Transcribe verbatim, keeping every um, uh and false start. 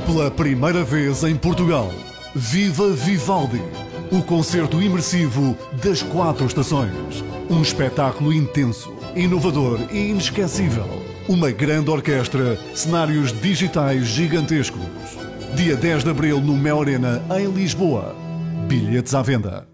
Pela primeira vez em Portugal, Viva Vivaldi, o concerto imersivo das quatro estações. Um espetáculo intenso, inovador e inesquecível. Uma grande orquestra, cenários digitais gigantescos. Dia dez de abril no Mel Arena, em Lisboa. Bilhetes à venda.